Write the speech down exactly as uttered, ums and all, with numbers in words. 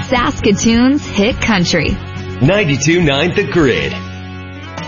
Saskatoon's hit country. ninety-two point nine The Grid.